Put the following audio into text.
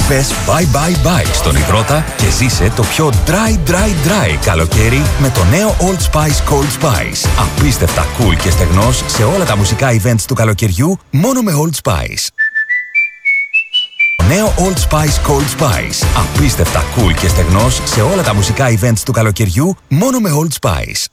Πες bye bye bye στον υδρότα και ζήσε το πιο dry καλοκαίρι με το νέο Old Spice Cold Spice. Απίστευτα cool και στεγνός σε όλα τα μουσικά events του καλοκαιριού μόνο με Old Spice. Νέο Old Spice Cold Spice. Απίστευτα cool και στεγνός σε όλα τα μουσικά events του καλοκαιριού μόνο με Old Spice.